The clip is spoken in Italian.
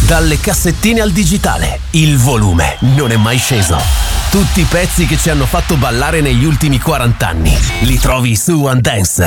Dalle cassettine al digitale, il volume non è mai sceso. Tutti i pezzi che ci hanno fatto ballare negli ultimi 40 anni li trovi su One Dance.